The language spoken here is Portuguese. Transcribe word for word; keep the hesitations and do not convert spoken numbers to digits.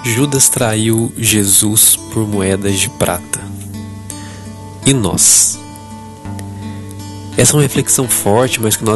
Judas traiu Jesus por moedas de prata. E nós? Essa é uma reflexão forte, mas que nós